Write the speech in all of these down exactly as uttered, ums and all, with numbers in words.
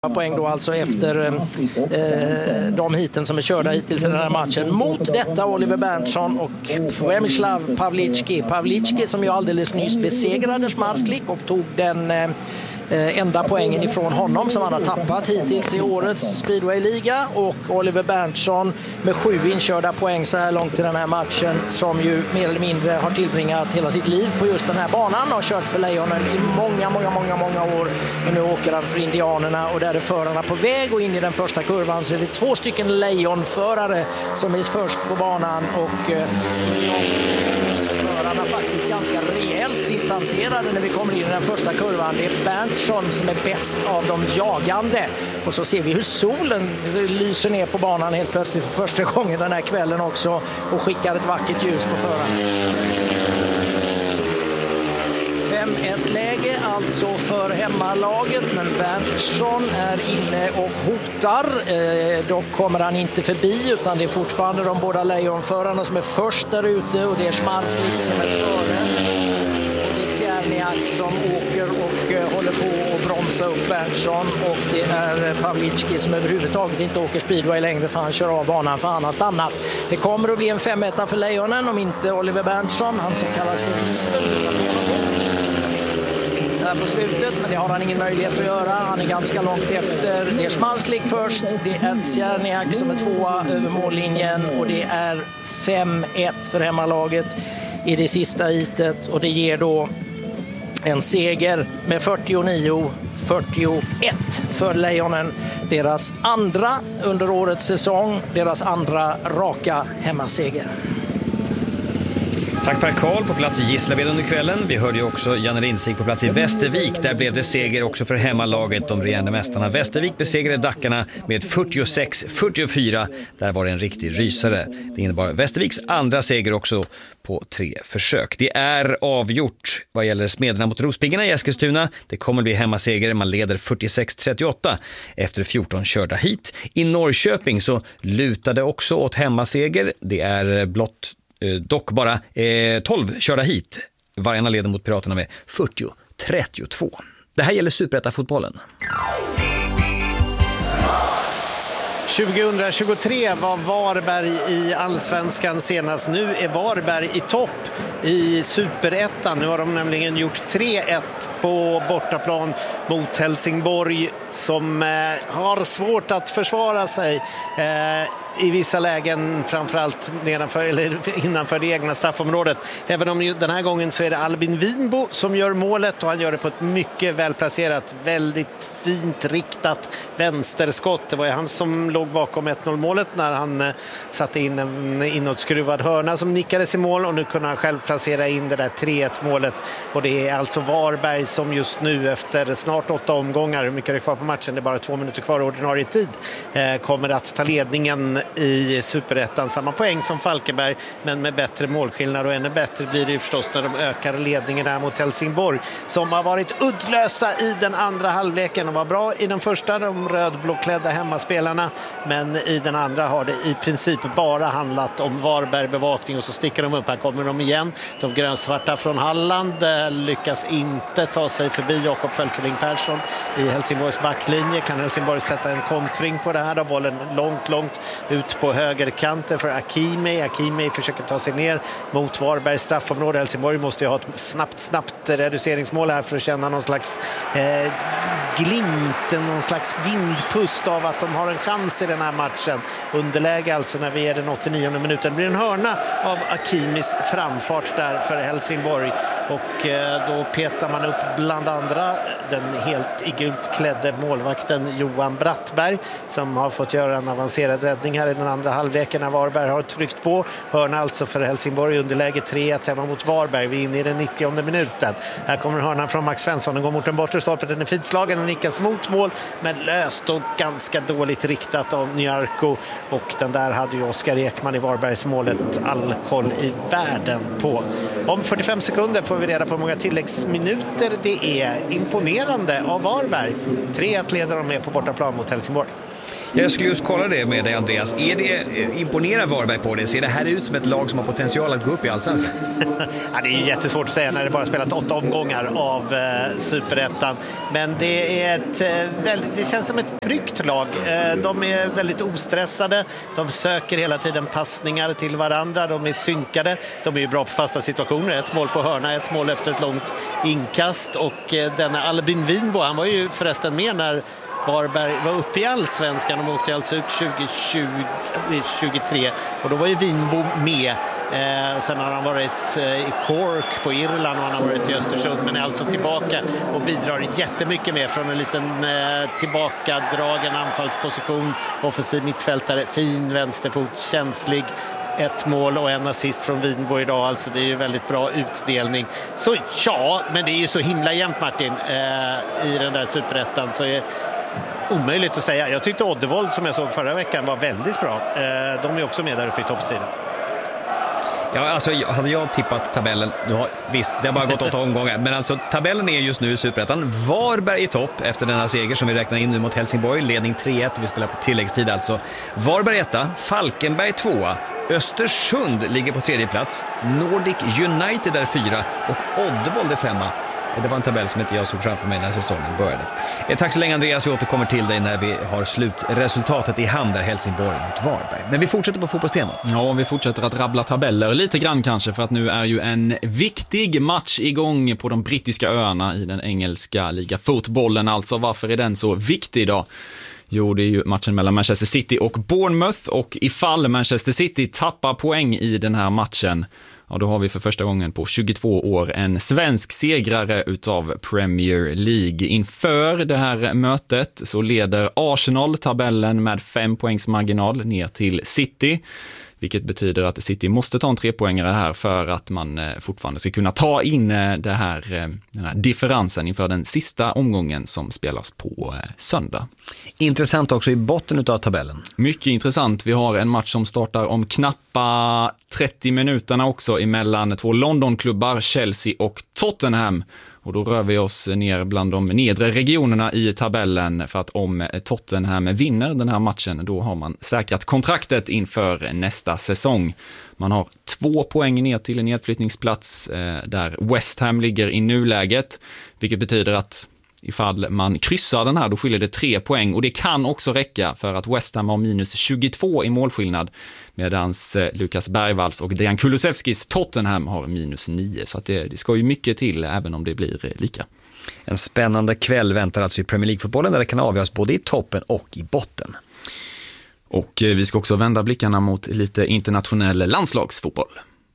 Poäng då alltså efter eh, de hiten som är körda hittills i den här matchen. Mot detta Oliver Berntsson och Przemysław Pawlicki. Pawlicki som ju alldeles nyss besegrade Schmarslik och tog den eh, enda poängen ifrån honom som han har tappat hittills i årets Speedway-liga, och Oliver Berntsson med sju inkörda poäng så här långt i den här matchen, som ju mer eller mindre har tillbringat hela sitt liv på just den här banan och har kört för Lejonen i många, många, många, många år. Men nu åker han för Indianerna och där är förarna på väg och in i den första kurvan så är det två stycken Lejonförare som är först på banan, och eh, förarna faktiskt ganska rejält distanserade när vi kommer in i den första kurvan. Det är Berntsson som är bäst av de jagande, och så ser vi hur solen lyser ner på banan helt plötsligt för första gången den här kvällen också och skickar ett vackert ljus på föraren. fem ett läge alltså för hemmalaget, men Berntsson är inne och hotar. Eh, dock kommer han inte förbi, utan det är fortfarande de båda Lejonförarna som är först där ute, och det är Schmarslik som är före. Och det är Czerniak som åker och eh, håller på att bromsa upp Berntsson, och det är Pawlicki som överhuvudtaget inte åker speedway längre för han kör av banan för han har stannat. Det kommer att bli en fem ett för Lejonen om inte Oliver Berntsson, han som kallas för Vispen, här på slutet, men det har han ingen möjlighet att göra. Han är ganska långt efter. Det är Schmarslik först, det är Czerniak som är tvåa över mållinjen, och det är fem ett för hemmalaget i det sista hitet, och det ger då en seger med fyrtionio fyrtioett för Lejonen. Deras andra under årets säsong, deras andra raka hemmaseger. Tack Per Karl på plats i Gislaved under kvällen. Vi hörde ju också Janne Rinsig på plats i Västervik. Där blev det seger också för hemmalaget, de regerande mästarna. Västervik besegrade Dackarna med fyrtiosex fyrtiofyra. Där var det en riktig rysare. Det innebar Västerviks andra seger också på tre försök. Det är avgjort vad gäller Smederna mot Rospiggarna i Eskilstuna. Det kommer bli hemmaseger. Man leder fyrtiosex trettioåtta efter fjorton körda hit. I Norrköping så lutade också åt hemmaseger. Det är blott dock bara eh, tolv körda hit. Vargarna leder mot Piraterna med fyrtio trettiotvå. Det här gäller Superetta-fotbollen. tjugohundratjugotre var Varberg i Allsvenskan senast. Nu är Varberg i topp i Superettan. Nu har de nämligen gjort tre ett på bortaplan mot Helsingborg, som eh, har svårt att försvara sig eh, i vissa lägen, framförallt nedanför, eller innanför det egna straffområdet. Även om den här gången så är det Albin Winbo som gör målet, och han gör det på ett mycket välplacerat, väldigt fint riktat vänsterskott. Det var ju han som låg bakom ett noll-målet när han eh, satte in en inåtskruvad hörna som nickades i mål, och nu kunde han själv placera in det där tre ett-målet. Och det är alltså Varberg som just nu efter snart åtta omgångar, hur mycket är det kvar på matchen, det är bara två minuter kvar ordinarie tid, eh, kommer att ta ledningen i Superettan. Samma poäng som Falkenberg, men med bättre målskillnad, och ännu bättre blir det ju förstås när de ökar ledningen där mot Helsingborg, som har varit uddlösa i den andra halvleken. De var bra i den första, de rödblåklädda hemmaspelarna, men i den andra har det i princip bara handlat om Varberg-bevakning, och så sticker de upp. Här kommer de igen. De grönsvarta från Halland lyckas inte ta sig förbi Jakob Fölkeling Persson i Helsingborgs backlinje. Kan Helsingborg sätta en kontring på det här då? Bollen långt, långt ut på högerkanten för Akimi. Akimi försöker ta sig ner mot Varbergs straffområde. Helsingborg måste ju ha ett snabbt, snabbt reduceringsmål här för att känna någon slags eh, glimten, någon slags vindpust av att de har en chans i den här matchen. Underläge alltså när vi är den åttionionde minuten. Det blir en hörna av Akimis framfart där för Helsingborg, och eh, då petar man upp bland andra den helt i gult klädde målvakten Johan Brattberg, som har fått göra en avancerad räddning här i den andra halvleken när Varberg har tryckt på. Hörna alltså för Helsingborg, underläge tre ett hemma mot Varberg. Vi är inne i den nittionde minuten. Här kommer hörnan från Max Svensson. Den går mot den bortre stolpen. Den är fint slagen och nickas mot mål, men löst och ganska dåligt riktat av Nyarko, och den där hade ju Oskar Ekman i Varbergs målet all koll i världen på. Om fyrtiofem sekunder får vi reda på hur många tilläggsminuter det är. Imponerande av Varberg. tre ett leder de med på bortaplan mot Helsingborg. Jag skulle just kolla det med dig, Andreas. Är det, imponerar Varberg på det? Ser det här ut som ett lag som har potential att gå upp i Allsvenskan? Ja, det är ju jättesvårt att säga när det bara spelat åtta omgångar av eh, Superettan. Men det, är ett, eh, väldigt, det känns som ett tryggt lag. Eh, de är väldigt ostressade. De söker hela tiden passningar till varandra. De är synkade. De är ju bra på fasta situationer. Ett mål på hörna, ett mål efter ett långt inkast. Och eh, denna Albin Winbo, han var ju förresten med när Varberg var uppe i Allsvenskan. De åkte alltså ut tjugo tjugotre och då var ju Winbo med. Eh, sen har han varit eh, i Cork på Irland och han har varit i Östersund, men är alltså tillbaka och bidrar jättemycket med från en liten eh, tillbakadragen anfallsposition. Offensiv mittfältare, fin vänsterfot, känslig. Ett mål och en assist från Winbo idag, alltså det är ju väldigt bra utdelning. Så ja, men det är ju så himla jämnt, Martin, eh, i den där Superettan, så är omöjligt att säga. Jag tyckte Oddevold, som jag såg förra veckan, var väldigt bra. Eh, de är också med där uppe i toppstriden. Ja, alltså hade jag tippat tabellen, nu har, visst, det har bara gått åtta omgångar, men alltså tabellen är just nu i Superettan. Varberg i topp efter denna seger som vi räknar in nu mot Helsingborg, ledning tre ett, vi spelar på tilläggstid alltså. Varberg etta, Falkenberg tvåa, Östersund ligger på tredje plats, Nordic United är fyra och Oddevold är femma. Det var en tabell som inte jag såg framför mig när säsongen började. Tack så länge, Andreas, vi återkommer till dig när vi har slutresultatet i hand där, Helsingborg mot Varberg. Men vi fortsätter på fotbollstemat. Ja, vi fortsätter att rabbla tabeller lite grann kanske, för att nu är ju en viktig match igång på de brittiska öarna i den engelska ligafotbollen. Alltså, varför är den så viktig då? Jo, det är ju matchen mellan Manchester City och Bournemouth, och ifall Manchester City tappar poäng i den här matchen, ja, då har vi för första gången på tjugotvå år en svensk segrare utav Premier League. Inför det här mötet så leder Arsenal tabellen med fem poängs marginal ner till City, vilket betyder att City måste ta en trepoängare här för att man fortfarande ska kunna ta in det här, den här differensen inför den sista omgången som spelas på söndag. Intressant också i botten av tabellen. Mycket intressant. Vi har en match som startar om knappa trettio minuterna också emellan två Londonklubbar, Chelsea och Tottenham. Och då rör vi oss ner bland de nedre regionerna i tabellen, för att om Tottenham vinner den här matchen, då har man säkrat kontraktet inför nästa säsong. Man har två poäng ner till en nedflyttningsplats där West Ham ligger i nuläget, vilket betyder att ifall man kryssar den här, då skiljer det tre poäng, och det kan också räcka för att West Ham har minus tjugotvå i målskillnad, medans Lukas Bergvalls och Dejan Kulusevskis Tottenham har minus nio, så att det, det ska ju mycket till även om det blir lika. En spännande kväll väntar alltså i Premier League-fotbollen, där det kan avgöras både i toppen och i botten. Och vi ska också vända blickarna mot lite internationell landslagsfotboll.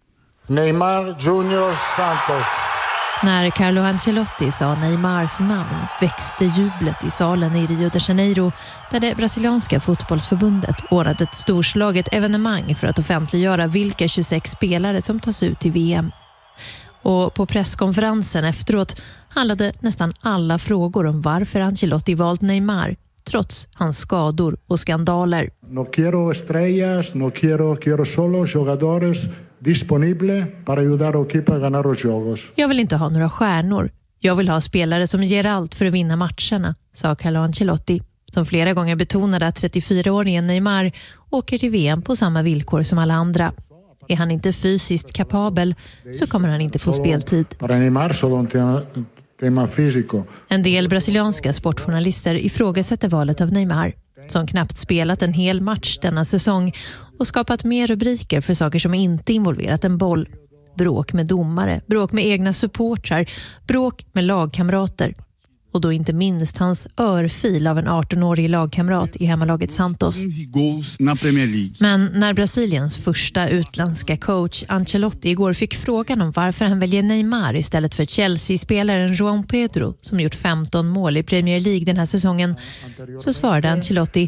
Neymar Junior Santos. När Carlo Ancelotti sa Neymars namn växte jublet i salen i Rio de Janeiro, där det brasilianska fotbollsförbundet ordnat ett storslaget evenemang för att offentliggöra vilka tjugosex spelare som tas ut i V M. Och på presskonferensen efteråt handlade nästan alla frågor om varför Ancelotti valt Neymar, trots hans skador och skandaler. No quiero estrellas, no quiero, quiero solo jugadores disponible para ayudar al equipo a ganar los juegos. Jag vill inte ha några stjärnor. Jag vill ha spelare som ger allt för att vinna matcherna, sa Carlo Ancelotti, som flera gånger betonade att trettiofyraåringen Neymar åker till V M på samma villkor som alla andra. Är han inte fysiskt kapabel så kommer han inte få speltid. Para Neymar solo tema físico. En del brasilianska sportjournalister ifrågasätter valet av Neymar, som knappt spelat en hel match denna säsong och skapat mer rubriker för saker som inte involverat en boll. Bråk med domare, bråk med egna supportrar, bråk med lagkamrater. Och då inte minst hans örfil av en arton-årig lagkamrat i hemmalaget Santos. Men när Brasiliens första utländska coach Ancelotti igår fick frågan om varför han väljer Neymar istället för Chelsea-spelaren João Pedro, som gjort femton mål i Premier League den här säsongen, så svarade Ancelotti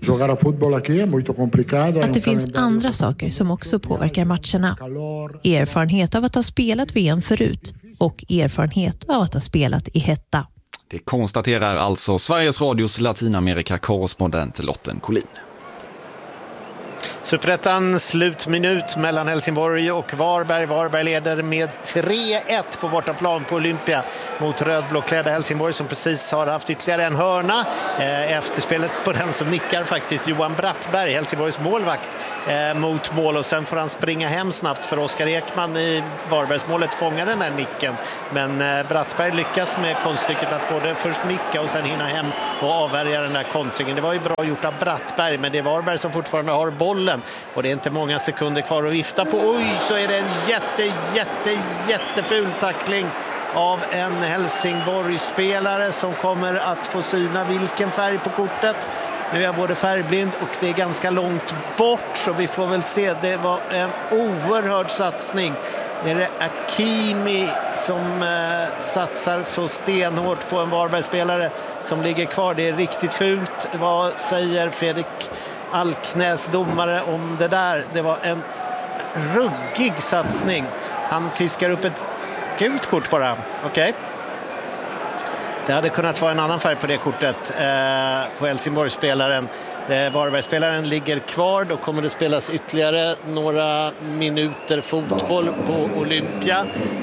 att det finns andra saker som också påverkar matcherna. Erfarenhet av att ha spelat V M förut och erfarenhet av att ha spelat i hetta. Det konstaterar alltså Sveriges Radios Latinamerika-korrespondent Lotten Collin. Superettan, slutminut mellan Helsingborg och Varberg. Varberg leder med tre ett på bortaplan på Olympia mot rödblåklädda Helsingborg som precis har haft ytterligare en hörna. Efterspelet på den så nickar faktiskt Johan Brattberg, Helsingborgs målvakt, mot mål, och sen får han springa hem snabbt för Oskar Ekman i Varbergsmålet fångar den här nicken. Men Brattberg lyckas med konststycket att både först nicka och sen hinna hem och avvärja den här kontringen. Det var ju bra gjort av Brattberg, men det är Varberg som fortfarande har bollen och det är inte många sekunder kvar att vifta på. Oj, så är det en jätte, jätte, jätteful tackling av en Helsingborg-spelare som kommer att få syna vilken färg på kortet. Nu är jag både färgblind och det är ganska långt bort, så vi får väl se. Det var en oerhörd satsning. Är det Akimi som eh, satsar så stenhårt på en Varbergsspelare som ligger kvar? Det är riktigt fult. Vad säger Fredrik Alknäs, domare, om det där? Det var en ruggig satsning. Han fiskar upp ett gult kort bara. Okej. Okay. Det hade kunnat vara en annan färg på det kortet eh, på Helsingborgsspelaren. Eh, Varbergsspelaren ligger kvar. Då kommer det spelas ytterligare några minuter fotboll på Olympia.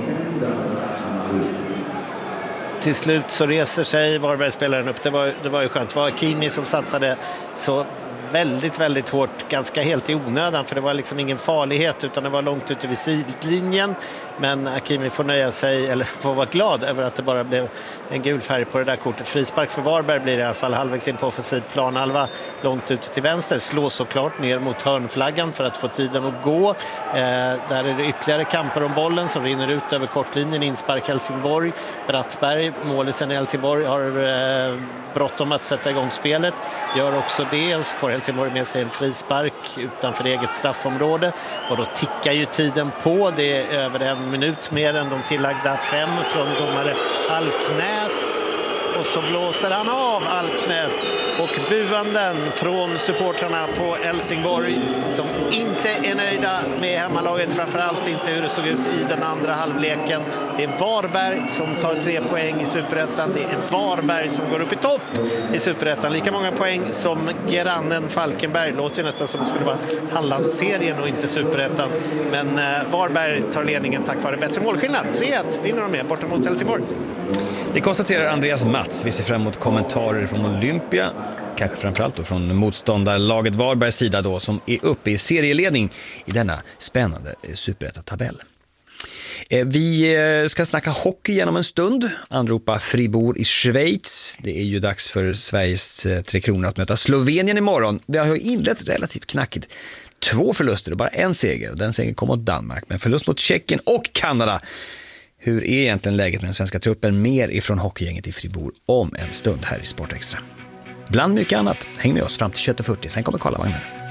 Till slut så reser sig Varbergsspelaren upp. Det var, det var ju skönt. Det var Kimi som satsade så väldigt, väldigt hårt, ganska helt i onödan, för det var liksom ingen farlighet utan det var långt ute vid sidlinjen. Men Akimi får nöja sig, eller får vara glad över att det bara blev en gul färg på det där kortet. Frispark för Varberg blir det i alla fall halvvägs in på offensiv planhalva, långt ut till vänster. Slår såklart ner mot hörnflaggan för att få tiden att gå. Eh, där är det ytterligare kamper om bollen som rinner ut över kortlinjen. Inspark Helsingborg. Brattberg, målisen i Helsingborg, har eh, bråttom att sätta igång spelet. Gör också det, och så får Helsingborg med sig en frispark utanför eget straffområde. Och då tickar ju tiden på. Det är över en minut mer än de tillagda fem från domare Alknäs. Och så blåser han av Alknäs. Och buanden från supportrarna på Helsingborg som inte är nöjda med hemmalaget. Framförallt inte hur det såg ut i den andra halvleken. Det är Varberg som tar tre poäng i Superettan. Det är Varberg som går upp i topp i Superettan. Lika många poäng som grannen Falkenberg. Låter ju nästan som det skulle vara Hallandsserien och inte Superettan. Men eh, Varberg tar ledningen tack vare bättre målskillnad. tre ett vinner de med borta mot Helsingborg. Det konstaterar Andreas Mats. Vi ser fram emot kommentarer från Olympia. Kanske framförallt då från motståndarlaget Varbergs sida då, som är uppe i serieledning i denna spännande Superettan-tabell. Vi ska snacka hockey genom en stund. Anropa Fribourg i Schweiz. Det är ju dags för Sveriges Tre Kronor att möta Slovenien imorgon. Det har ju inlett relativt knackigt. Två förluster och bara en seger. Och den segern kom mot Danmark. Men förlust mot Tjeckien och Kanada. Hur är egentligen läget med den svenska truppen? Mer ifrån hockeygänget i Fribourg om en stund här i Sportextra. Bland mycket annat. Häng med oss fram till tjugoett fyrtio. Sen kommer Karlavagnen.